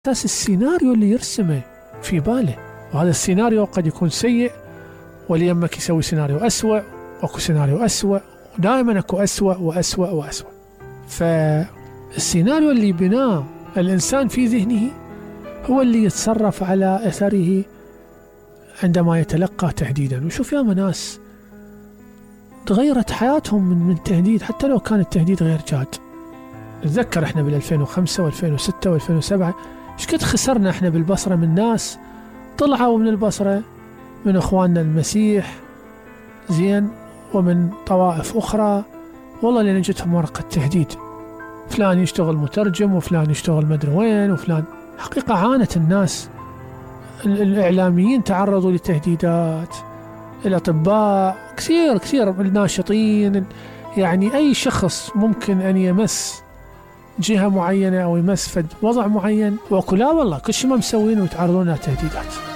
أساس السيناريو اللي يرسمه في باله، وهذا السيناريو قد يكون سيء، واللي يمك يسوي سيناريو أسوأ، وأكو سيناريو أسوأ، ودائما أكو أسوأ وأسوأ وأسوأ. فالسيناريو اللي بناه الإنسان في ذهنه هو اللي يتصرف على أثره عندما يتلقى تهديدا. وشوف ياما ناس تغيرت حياتهم من التهديد، حتى لو كان التهديد غير جاد. نتذكر احنا بال2005 و2006 و2007 ايش قد خسرنا احنا بالبصرة من ناس طلعوا من البصرة، من اخواننا المسيح زين، ومن طوائف اخرى، والله اللي نجتهم ورقة تهديد، فلان يشتغل مترجم، وفلان يشتغل مدري وين، وفلان. حقيقة عانت الناس، الإعلاميين تعرضوا لتهديدات، الأطباء كثير الناشطين، يعني أي شخص ممكن أن يمس جهة معينة أو يمس فد وضع معين، ولا والله كل شيء ما مسوينه ويتعرضون لتهديدات.